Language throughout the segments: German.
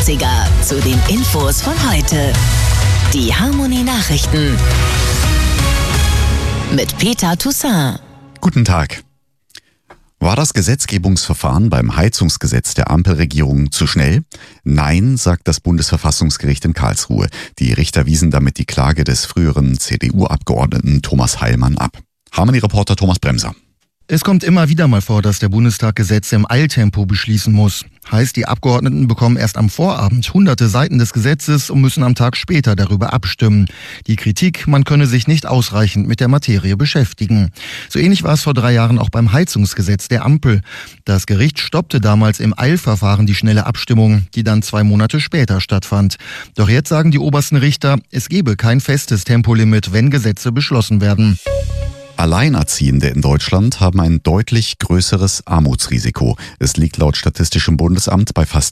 80er zu den Infos von heute. Die Harmonie-Nachrichten mit Peter Toussaint. Guten Tag. War das Gesetzgebungsverfahren beim Heizungsgesetz der Ampelregierung zu schnell? Nein, sagt das Bundesverfassungsgericht in Karlsruhe. Die Richter wiesen damit die Klage des früheren CDU-Abgeordneten Thomas Heilmann ab. Harmonie-Reporter Thomas Bremser. Es kommt immer wieder mal vor, dass der Bundestag Gesetze im Eiltempo beschließen muss. Heißt, die Abgeordneten bekommen erst am Vorabend hunderte Seiten des Gesetzes und müssen am Tag später darüber abstimmen. Die Kritik, man könne sich nicht ausreichend mit der Materie beschäftigen. So ähnlich war es vor 3 Jahren auch beim Heizungsgesetz der Ampel. Das Gericht stoppte damals im Eilverfahren die schnelle Abstimmung, die dann 2 Monate später stattfand. Doch jetzt sagen die obersten Richter, es gebe kein festes Tempolimit, wenn Gesetze beschlossen werden. Alleinerziehende in Deutschland haben ein deutlich größeres Armutsrisiko. Es liegt laut Statistischem Bundesamt bei fast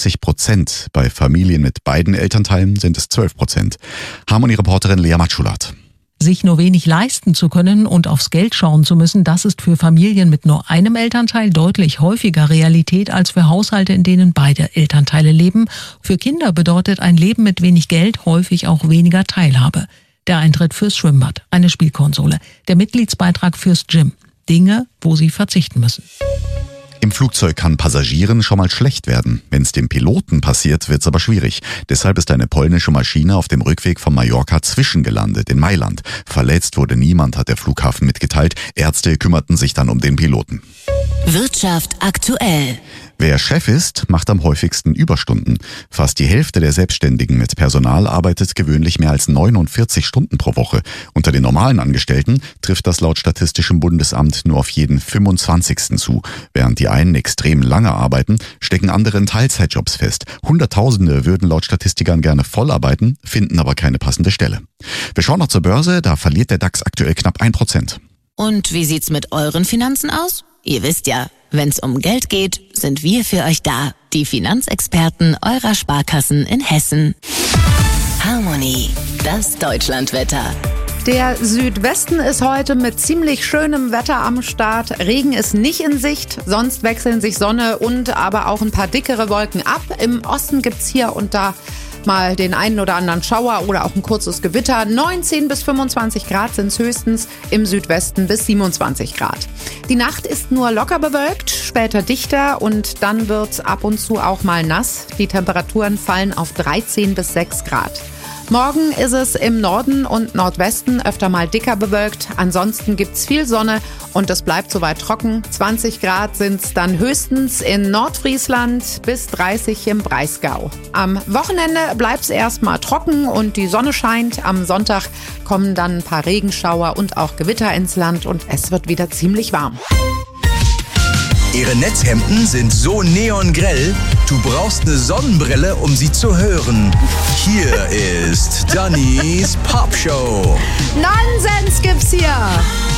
30%. Bei Familien mit beiden Elternteilen sind es 12%. Harmonie-Reporterin Lea Matschulat. Sich nur wenig leisten zu können und aufs Geld schauen zu müssen, das ist für Familien mit nur einem Elternteil deutlich häufiger Realität als für Haushalte, in denen beide Elternteile leben. Für Kinder bedeutet ein Leben mit wenig Geld häufig auch weniger Teilhabe. Der Eintritt fürs Schwimmbad, eine Spielkonsole, der Mitgliedsbeitrag fürs Gym. Dinge, wo sie verzichten müssen. Im Flugzeug kann Passagieren schon mal schlecht werden. Wenn es dem Piloten passiert, wird's aber schwierig. Deshalb ist eine polnische Maschine auf dem Rückweg von Mallorca zwischengelandet in Mailand. Verletzt wurde niemand, hat der Flughafen mitgeteilt. Ärzte kümmerten sich dann um den Piloten. Wirtschaft aktuell. Wer Chef ist, macht am häufigsten Überstunden. Fast die Hälfte der Selbstständigen mit Personal arbeitet gewöhnlich mehr als 49 Stunden pro Woche. Unter den normalen Angestellten trifft das laut Statistischem Bundesamt nur auf jeden 25. zu. Während die einen extrem lange arbeiten, stecken andere in Teilzeitjobs fest. Hunderttausende würden laut Statistikern gerne voll arbeiten, finden aber keine passende Stelle. Wir schauen noch zur Börse, da verliert der DAX aktuell knapp 1%. Und wie sieht's mit euren Finanzen aus? Ihr wisst ja, wenn's um Geld geht, sind wir für euch da. Die Finanzexperten eurer Sparkassen in Hessen. Harmonie, das Deutschlandwetter. Der Südwesten ist heute mit ziemlich schönem Wetter am Start. Regen ist nicht in Sicht, sonst wechseln sich Sonne und aber auch ein paar dickere Wolken ab. Im Osten gibt's hier und da mal den einen oder anderen Schauer oder auch ein kurzes Gewitter. 19 bis 25 Grad sind es höchstens, im Südwesten bis 27 Grad. Die Nacht ist nur locker bewölkt, später dichter und dann wird's ab und zu auch mal nass. Die Temperaturen fallen auf 13 bis 6 Grad. Morgen ist es im Norden und Nordwesten öfter mal dicker bewölkt. Ansonsten gibt's viel Sonne und es bleibt soweit trocken. 20 Grad sind's dann höchstens in Nordfriesland bis 30 im Breisgau. Am Wochenende bleibt's erstmal trocken und die Sonne scheint. Am Sonntag kommen dann ein paar Regenschauer und auch Gewitter ins Land und es wird wieder ziemlich warm. Ihre Netzhemden sind so neongrell, du brauchst eine Sonnenbrille, um sie zu hören. Hier ist Dannys Popshow. Nonsens gibt's hier!